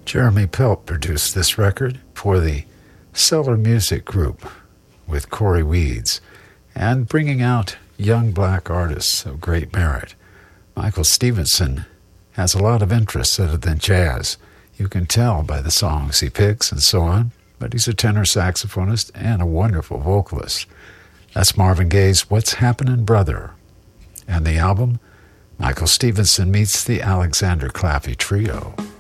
Jeremy Pelt produced this record for the Cellar Music Group with Corey Weeds, and bringing out young black artists of great merit. Michael Stevenson has a lot of interests other than jazz. You can tell by the songs he picks and so on, but he's a tenor saxophonist and a wonderful vocalist. That's Marvin Gaye's What's Happenin' Brother. And the album, Michael Stevenson Meets the Alexander Claffey Trio.